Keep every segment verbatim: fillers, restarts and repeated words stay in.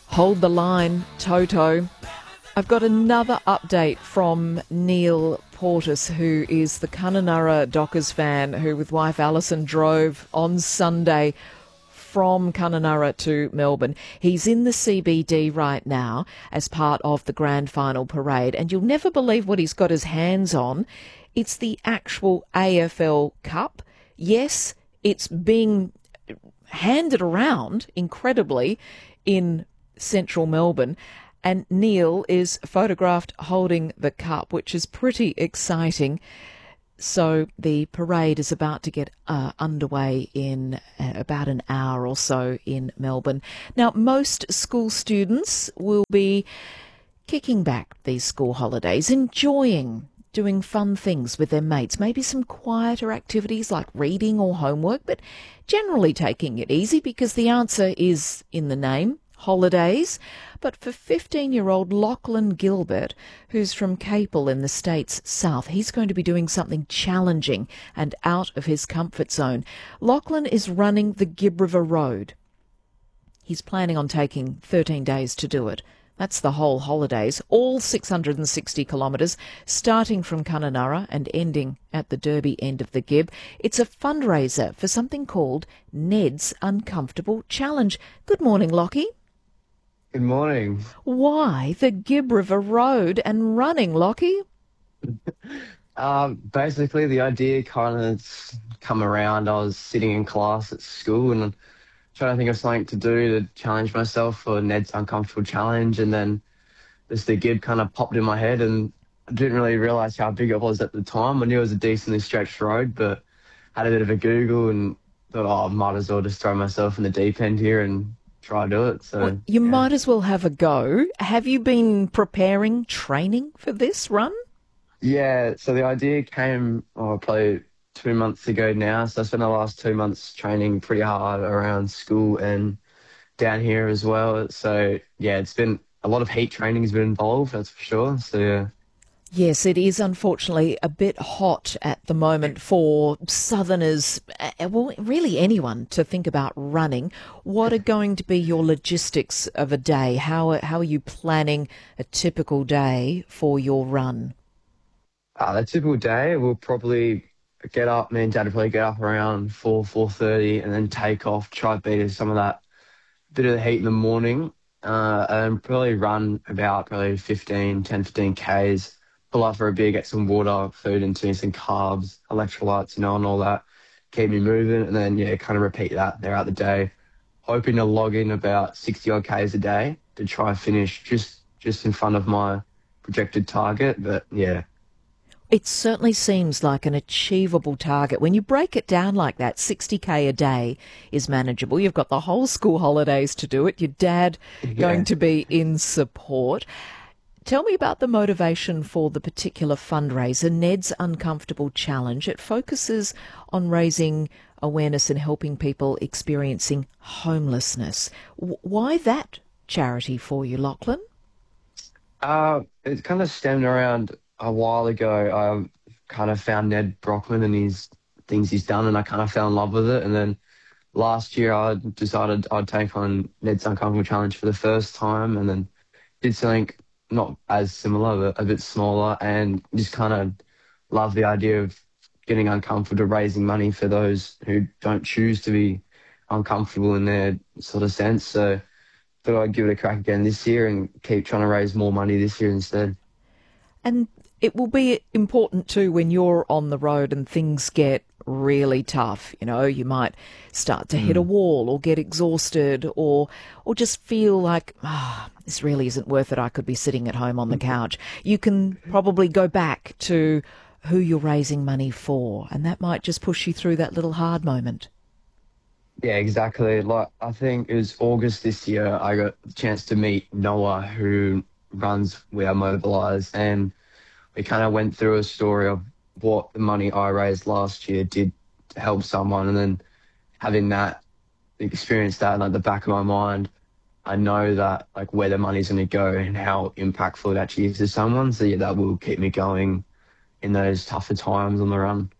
Hold the line, Toto. I've got another update from Neil Portis, who is the Kununurra Dockers fan who, with wife Alison, drove on Sunday from Kununurra to Melbourne. He's in the C B D right now as part of the grand final parade, and you'll never believe what he's got his hands on. It's the actual A F L Cup. Yes, it's being handed around, incredibly, in central Melbourne, and Neil is photographed holding the cup, which is pretty exciting. So the parade is about to get uh, underway in uh, about an hour or so in Melbourne. Now, most school students will be kicking back these school holidays, enjoying doing fun things with their mates, maybe some quieter activities like reading or homework, but generally taking it easy because the answer is in the name, holidays. But for fifteen-year-old Lachlan Gilbert, who's from Capel in the state's south, he's going to be doing something challenging and out of his comfort zone. Lachlan is running the Gibb River Road. He's planning on taking thirteen days to do it. That's the whole holidays, all six hundred sixty kilometres, starting from Kununurra and ending at the Derby end of the Gibb. It's a fundraiser for something called Ned's Uncomfortable Challenge. Good morning, Lockie. Good morning. Why the Gibb River Road and running, Lockie? um, basically, the idea kind of come around. I was sitting in class at school and trying to think of something to do to challenge myself for Ned's Uncomfortable Challenge, and then just the Gibb kind of popped in my head, and I didn't really realise how big it was at the time. I knew it was a decently stretched road, but had a bit of a Google and thought, oh, I might as well just throw myself in the deep end here and try to do it. So well, you yeah. might as well have a go. Have you been preparing, training for this run? Yeah, so the idea came oh, probably two months ago now. So I spent the last two months training pretty hard around school and down here as well. So yeah, it's been a lot of heat training has been involved, that's for sure. So yeah. Yes, it is unfortunately a bit hot at the moment for southerners, well, really anyone, to think about running. What are going to be your logistics of a day? How are, how are you planning a typical day for your run? Uh, a typical day, we'll probably get up, me and Dad will probably get up around four, four thirty and then take off, try to beat some of that bit of the heat in the morning, uh, and probably run about probably fifteen, ten, fifteen Ks. Pull up for a beer, get some water, food into me, some carbs, electrolytes, you know, and all that. Keep me moving, and then, yeah, kind of repeat that throughout the day. Hoping to log in about sixty-odd Ks a day to try and finish just, just in front of my projected target, but, yeah. It certainly seems like an achievable target. When you break it down like that, sixty K a day is manageable. You've got the whole school holidays to do it. Your dad yeah. going to be in support. Tell me about the motivation for the particular fundraiser, Ned's Uncomfortable Challenge. It focuses on raising awareness and helping people experiencing homelessness. W- why that charity for you, Lachlan? Uh, it kind of stemmed around a while ago. I kind of found Ned Brockman and his things he's done, and I kind of fell in love with it. And then last year I decided I'd take on Ned's Uncomfortable Challenge for the first time, and then did something not as similar, but a bit smaller, and just kind of love the idea of getting uncomfortable, raising money for those who don't choose to be uncomfortable in their sort of sense. So thought I'd give it a crack again this year and keep trying to raise more money this year instead. And it will be important too when you're on the road and things get really tough. You know, you might start to mm. hit a wall or get exhausted or or just feel like, ah, oh, this really isn't worth it. I could be sitting at home on the couch. You can probably go back to who you're raising money for, and that might just push you through that little hard moment. Yeah, exactly. Like, I think it was August this year, I got the chance to meet Noah, who runs We Are Mobilise, and we kind of went through a story of what the money I raised last year did to help someone, and then having that experience that in like the back of my mind, I know that like where the money's going to go and how impactful it actually is to someone. So yeah, that will keep me going in those tougher times on the run.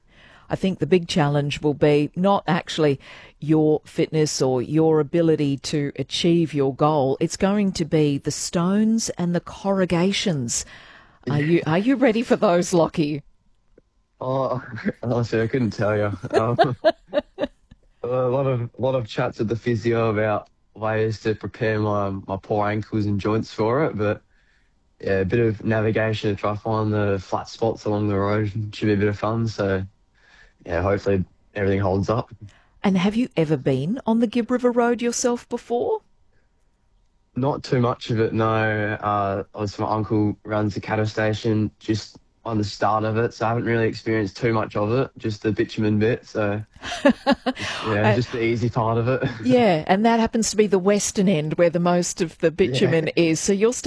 I think the big challenge will be not actually your fitness or your ability to achieve your goal. It's going to be the stones and the corrugations. Are you are you ready for those, Lockie? Oh, honestly, I couldn't tell you. Um, a lot of a lot of chats with the physio about ways to prepare my my poor ankles and joints for it, but yeah, a bit of navigation to try to find the flat spots along the road should be a bit of fun. So yeah, hopefully everything holds up. And have you ever been on the Gibb River Road yourself before? Not too much of it, no. Uh, obviously, my uncle runs the cattle station just on the start of it, so I haven't really experienced too much of it, just the bitumen bit. So, yeah, Uh, just the easy part of it. yeah, and that happens to be the western end where the most of the Yeah. bitumen is. So you'll